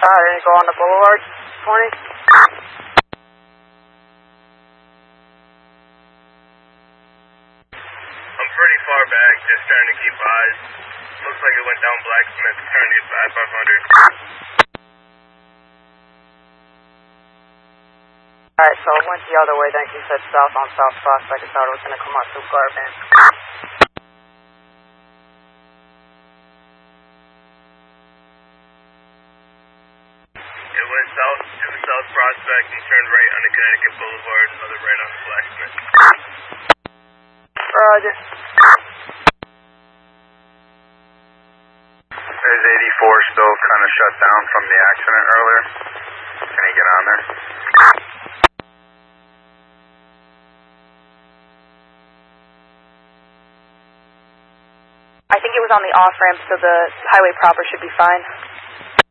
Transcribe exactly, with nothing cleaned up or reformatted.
Alright, then go on the boulevard, twenty. I'm pretty far back, just trying to keep eyes. Looks like it went down Blacksmith, trying to get by five hundred. Alright, so it went the other way, then you said south on South Prospect. I thought it was going to come up through Garvin. It went south to the South Prospect and turned right onto Connecticut Boulevard, another right onto Blacksmith. Roger. There's eighty-four still kind of shut down from the accident earlier. Can he get on there? I think it was on the off-ramp, so the highway proper should be fine.